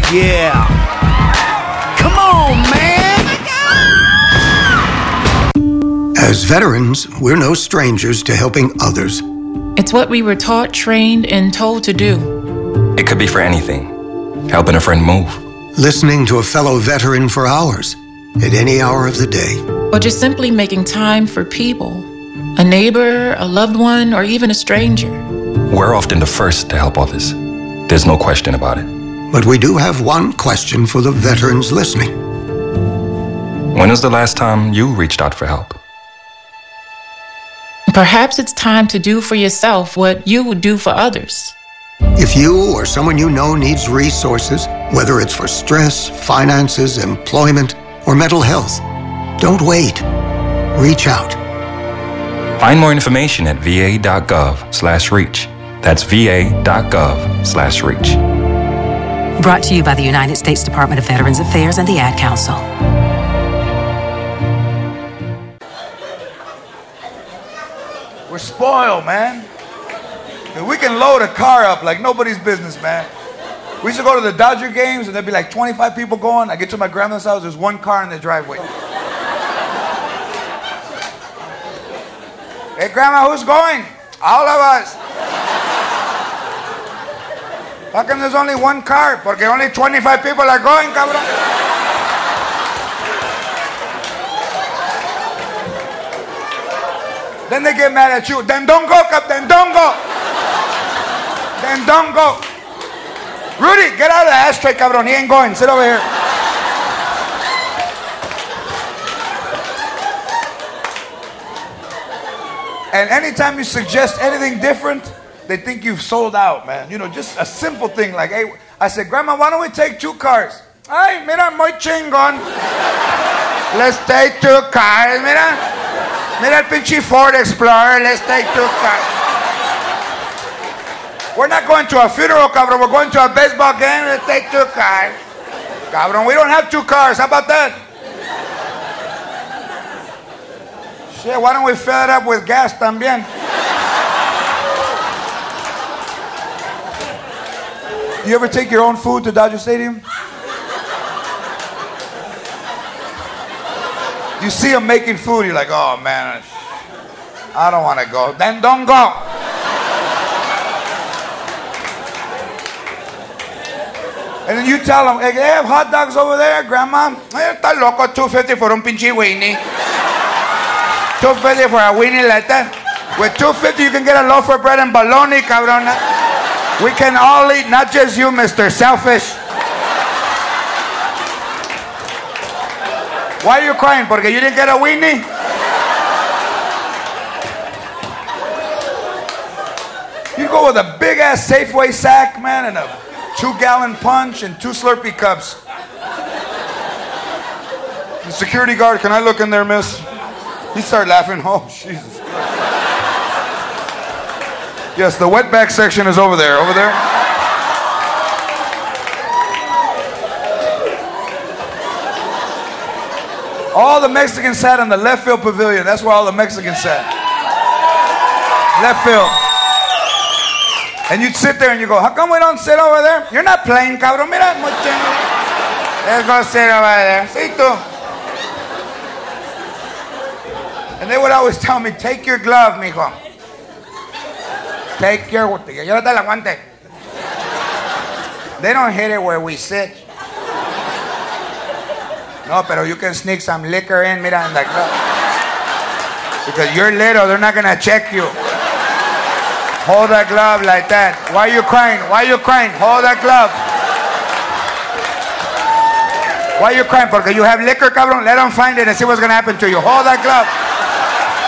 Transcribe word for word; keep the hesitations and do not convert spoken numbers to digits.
Yeah. Come on, man. As veterans, we're no strangers to helping others. It's what we were taught, trained, and told to do. It could be for anything. Helping a friend move. Listening to a fellow veteran for hours, at any hour of the day. Or just simply making time for people. A neighbor, a loved one, or even a stranger. We're often the first to help others. There's no question about it. But we do have one question for the veterans listening. When was the last time you reached out for help? Perhaps it's time to do for yourself what you would do for others. If you or someone you know needs resources, whether it's for stress, finances, employment, or mental health, don't wait. Reach out. Find more information at va.gov slash reach. That's va.gov slash reach. Brought to you by the United States Department of Veterans Affairs and the Ad Council. We're spoiled, man. We can load a car up like nobody's business, man. We used to go to the Dodger games and there'd be like twenty-five people going. I get to my grandmother's house, there's one car in the driveway. Hey, Grandma, who's going? All of us. How come there's only one car? Porque only twenty-five people are going, cabrón. Then they get mad at you. Then don't go, Cap. Then don't go. Then don't go. Rudy, get out of the ashtray, cabrón. He ain't going. Sit over here. And anytime you suggest anything different, they think you've sold out, man. You know, just a simple thing like, hey, I said, Grandma, why don't we take two cars? Ay, mira, muy chingón. Let's take two cars, mira. Mira el pinche Ford Explorer, let's take two cars. We're not going to a funeral, cabrón. We're going to a baseball game, let's take two cars. Cabrón, we don't have two cars. How about that? Shit, why don't we fill it up with gas también? You ever take your own food to Dodger Stadium? You see them making food, you're like, oh man, I don't want to go. Then don't go. And then you tell them, hey, they have hot dogs over there, Grandma? Eh, está loco, two fifty for un pinche weenie. two fifty for a weenie like that. With two fifty you can get a loaf of bread and bologna, cabrón. We can all eat, not just you, Mister Selfish. Why are you crying? Porque you didn't get a weenie? You go with a big ass Safeway sack, man, and a two gallon punch and two Slurpee cups. The security guard, can I look in there, miss? He started laughing. Oh, Jesus. Yes, the wetback section is over there. Over there. All the Mexicans sat on the left field pavilion. That's where all the Mexicans sat. Left field. And you'd sit there and you go, how come we don't sit over there? You're not playing, cabrón. Mira, let's go sit over there. Sí, tú. And they would always tell me, take your glove, mijo. Take your... Llévate la guante. They don't hit it where we sit. No, pero you can sneak some liquor in, mira, in the glove. Because you're little, they're not going to check you. Hold that glove like that. Why are you crying? Why are you crying? Hold that glove. Why are you crying? Porque you have liquor, cabrón. Let them find it and see what's going to happen to you. Hold that glove.